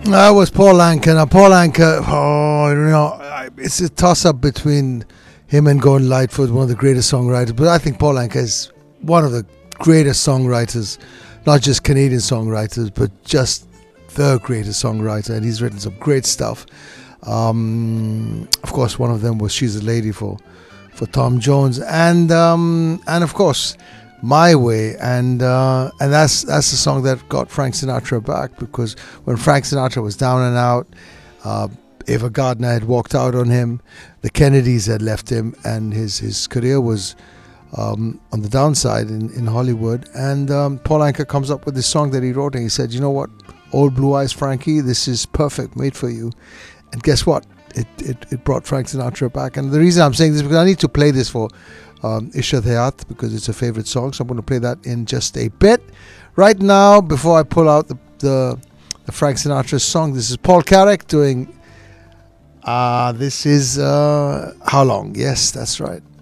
That was Paul Anka. Now, Paul Anka, it's a toss-up between him and Gordon Lightfoot, one of the greatest songwriters. But I think Paul Anka is one of the greatest songwriters, not just Canadian songwriters, but just the greatest songwriter. And he's written some great stuff. Of course, one of them was "She's a Lady" for Tom Jones, and of course, "My Way," and that's the song that got Frank Sinatra back, because when Frank Sinatra was down and out, Ava Gardner had walked out on him, the Kennedys had left him, and his career was on the downside in Hollywood. And Paul Anka comes up with this song that he wrote, and he said, "You know what, Old Blue Eyes Frankie, this is perfect, made for you." And guess what? It brought Frank Sinatra back. And the reason I'm saying this is because I need to play this for Ishrat Hayat, because it's a favorite song. So I'm going to play that in just a bit. Right now, before I pull out the Frank Sinatra song, this is Paul Carrack doing this is How Long. Yes, that's right.